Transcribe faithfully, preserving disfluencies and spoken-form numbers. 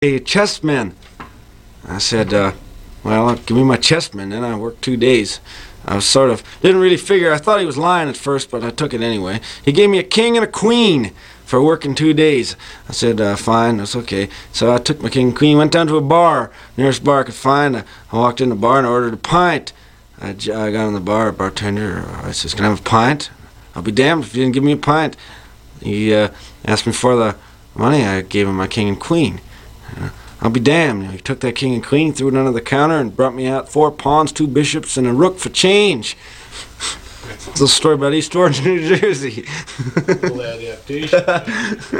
Hey, chessmen. I said, uh, well, give me my chessmen. Then I worked two days. I was sort of, didn't really figure, I thought he was lying at first, but I took it anyway. He gave me a king and a queen for working two days. I said, uh, fine, that's okay. So I took my king and queen, went down to a bar, nearest bar I could find. I walked in the bar and ordered a pint. I, j I got on the bar, bartender, I says, can I have a pint? I'll be damned if you didn't give me a pint. He uh, asked me for the money. I gave him my king and queen. Uh, I'll be damned. You know, he took that king and queen, threw it under the counter, and brought me out four pawns, two bishops, and a rook for change. It's a story about East Orange, New Jersey. Little adaptation.